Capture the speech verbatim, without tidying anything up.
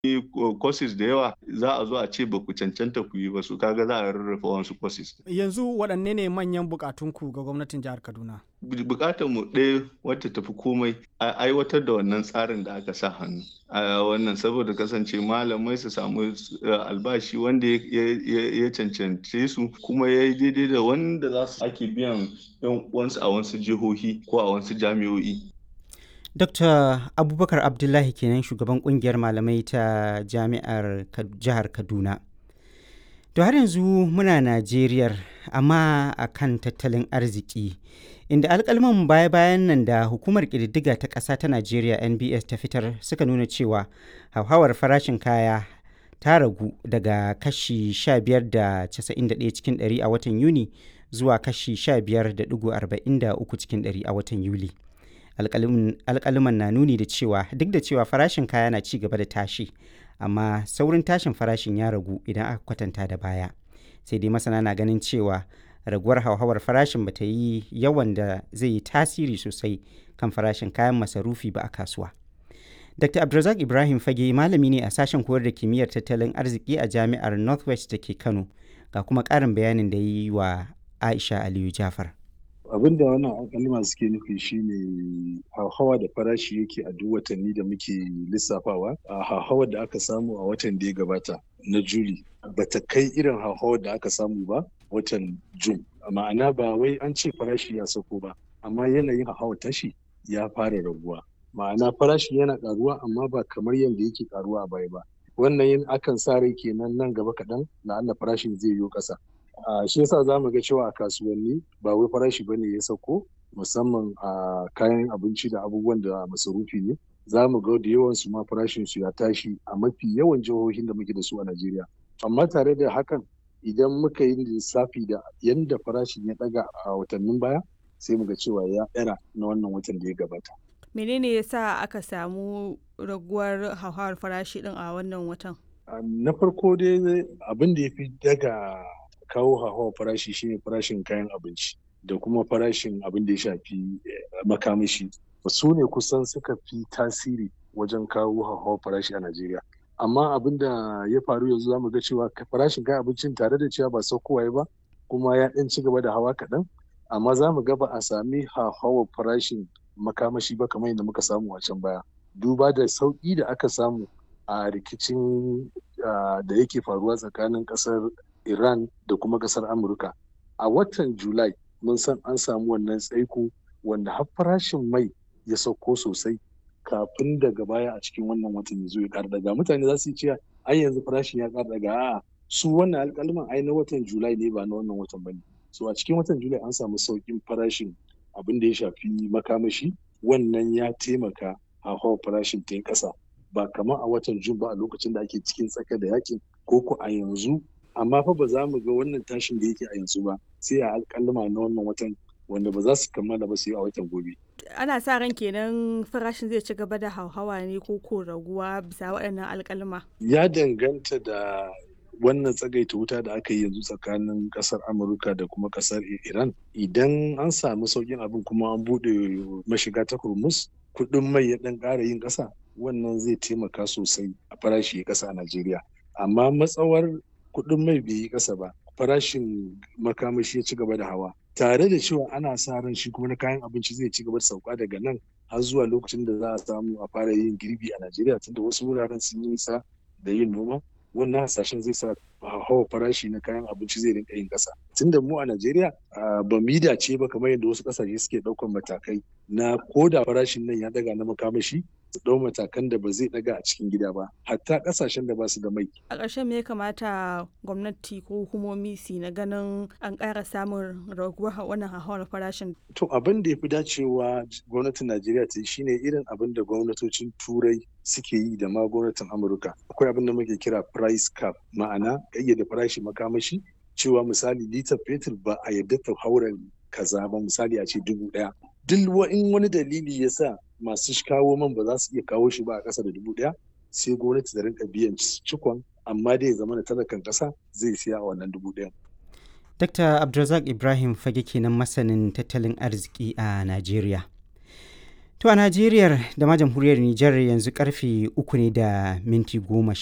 courses da yawa za a zo a ce ba ku cancanta ku yi ba, su kaga za a rarrafa wasu courses. Yanzu waɗanne ne manyan buƙatunku ga gwamnatin jihar Kaduna? Bukatar mu ɗaya wacce tafi komai a aiwatar da wannan tsarin da aka sa hannu a wannan, saboda kasance malamai su samu albashi wanda ya cancance su kuma ya yi daidai da wanda za su ake biyan yan uwansu a wasu jihohi ko a wasu jami'o'i. Dokta Abubakar Abdullahi kenan, shugaban kungiyar malamai ta jami'ar jihar Kaduna. To har yanzu muna Najeriya, amma a kan tattalin arziki, inda alƙalman baya-bayan nan da hukumar ƙididdiga ta ƙasa ta Najeriya N B S ta fitar suka nuna cewa hauhawar farashin kaya ta ragu daga kashi sha biyar da casa'in da ɗaya cikin ɗari a watan Yuni zuwa kashi sha biyar da ɗigo arba'in da uku cikin ɗari a watan Yuli. Alƙaluman na nuni da cewa duk da cewa farashin kaya na ci gaba da tashi, amma saurin tashin farashin ya ragu idan aka kwatanta da baya. Sai dai masana na ganin cewa raguwar hauhawar farashin bata yi yawan da zai yi tasiri sosai kan farashin kayan masarufi ba a kasuwa. Dokta Abdulrazak Ibrahim Fage malami ne a sashen koyar da kimiyyar tattalin arziki a jami'ar Northwest da ke Kano, ga kuma ƙarin bayanin da ya yi wa Aisha Aliyu Jafar. Abin da wannan alƙalima suke nufi shine hauhawa da farashi yake a duk watanni da muke lissafawa. A hauhawar da aka samu a watan da ya gabata na Juli bata kai irin hauhawar da aka samu ba watan Jun. Ma'ana ba wai an ce farashi ya sauko ba, amma yanayin hauhawar tashi ya fara raguwa. Ma'ana farashi yana ƙaruwa amma ba kamar yadda yake ƙaruwa a baya ba. Wannan yin akan sa rai kenan nan gaba kaɗan la'alla farashin zai yo ƙasa. Uh, shi yasa za mu ga cewa a kasuwanni ba wai farashi bane ya sauko, musamman a uh, kayan abinci da abubuwan da masarufi ne. Za mu ga da yawan su ma farashin su ya tashi a mafi yawan jihohin da muke da su a Najeriya. Amma tare da hakan, idan muka yi lissafi da yanda farashin ya daga a watannin baya, sai mu ga cewa ya ɗara na wannan watan da ya gabata. Menene yasa aka samu raguwar hauhawar farashi din a wannan watan? Uh, na farko dai abin da ya fi daga kawo hauhawar farashi shine farashin kayan abinci da kuma farashin abin da ya shafi makamashi. Su ne kusan suka fi tasiri wajen kawo hauhawar farashi a Najeriya. Amma abin da ya faru yanzu zamu ga cewa farashin kayan abincin tare da cewa ba saukowa ba kuma ya ɗan ci gaba da hawa kaɗan, amma za mu ga ba a sami hauhawar farashin makamashi ba kamar yadda muka samu a can baya. Duba da sauƙi da aka samu a rikicin da yake faruwa tsakanin ƙasar Iran da kuma kasar Amurka. A watan Julai mun san an samu wannan tsaiko wanda har farashin mai ya sauko sosai kafin daga baya a cikin wannan watan ya zo ya ƙara daga. Mutane za su yi cewa ai yanzu farashin ya ƙara daga, a'a su wannan alƙalman ai na watan Julai ne ba na wannan watan bane. So a cikin watan Julai an samu sauƙin farashin abin da ya shafi makamashi, wannan ya taimaka hauhawar farashin ta yi ƙasa ba kamar a watan Jun ba a lokacin da ake cikin tsaka da yakin ko ko a yanzu. Amma fa ba za mu ga wannan tashin da yake a yanzu ba sai a alƙalma na wannan watan wanda ba za su kammala ba sai a watan gobe. Ana sa ran kenan farashin zai ci gaba da hauhawa ne ko ko raguwa bisa waɗannan alƙalma? Ya danganta da wannan tsagaita wuta da aka yi yanzu tsakanin ƙasar Amurka da kuma ƙasar Iran. Idan an samu sauƙin abin kuma an buɗe mashiga ta Hormuz, kuɗin mai ya ɗan ƙara yin ƙasa, wannan zai taimaka sosai a farashi ya ƙasa a Najeriya. Amma matsawar kuɗin mai bai yi ƙasa ba, farashin makamashi ya ci gaba da hawa, tare da cewa ana sa ran shi kuma na kayan abinci zai ci gaba da sauka daga nan har zuwa lokacin da za a samu a fara yin girbi a Najeriya, tunda wasu wuraren sun yi nisa da yin noma. Wannan hasashen zai sa hawa farashi na kayan abinci zai rinka yin ƙasa. Tunda mu a Najeriya ba mu dace ba kamar yadda wasu ƙasashe suke ɗaukan matakai na koda farashin nan ya daga na makamashi su ɗau matakan da ba zai ɗaga a cikin gida ba, hatta ƙasashen da ba su da mai. A ƙarshen me ya kamata gwamnati ko hukumomi su na ganin an ƙara samun raguwar wannan hauhawar farashin? To abin da ya fi dacewa gwamnatin Najeriya ta yi shine irin abin da gwamnatocin Turai suke yi da ma gwamnatin Amurka. Akwai abin da muke kira price cap, ma'ana ƙayyade farashi makamashi, cewa misali litar fetur ba a yarda ta haura kaza ba, misali a ce dubu ɗaya. Duk in wani dalili ya sa masu kawo man ba za su iya kawo shi ba a ƙasa da dubu ɗaya, sai gwamnati da rinka biyan cikon, amma dai zama da talakan ƙasa zai siya a wannan dubu ɗaya. Dokta Abdulrazak Ibrahim Fage kenan, masanin tattalin arziki a Najeriya. To a Najeriya da ma jamhuriyar Nijar yanzu karfe uku ne da minti goma